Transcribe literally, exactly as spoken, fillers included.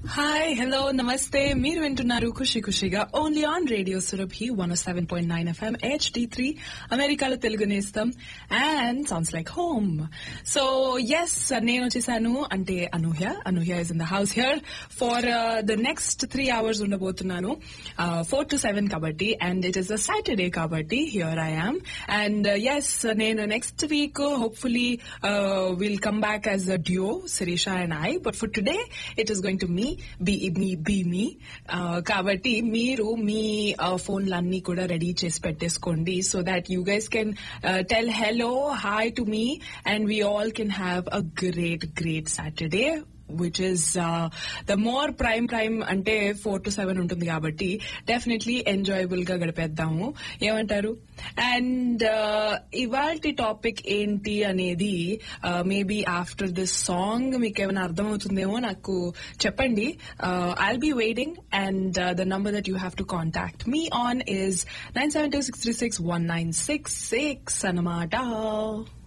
Hi hello నమస్తే మీరు వింటున్నారు ఖుషి ఖుషిగా only on radio Surabhi one seven point nine FM HD three అమెరికాలో తెలుగు నేస్తం and sounds like home. So yes నేను వచ్చేసాను అంటే అనూహ్య అనూహ్య is in the house here for the next three hours ఉండబోతున్నాను four to seven కాబట్టి and it is a Saturday కాబట్టి here I am and yes నేను next week hopefully will come back as a due Sirisha and I but for today it is going to me B me B మీ కాబట్టి మీరు మీ ఫోన్లన్నీ కూడా ready చేసి పెట్టేసుకోండి so that you guys can tell hello hi to me and we all can have a great great Saturday which is uh, the more prime prime అంటే four to seven ఉంటుంది కాబట్టి definitely enjoyable గా గడిపేద్దాము ఏమంటారు. And ఇవాల్టి topic ఏంటి అనేది maybe after this song మీకు ఏమైనా అర్థమవుతుందేమో నాకు చెప్పండి. I'll be waiting and the number that you have to contact me on is nine seven two six three six one nine six six అన్నమాట.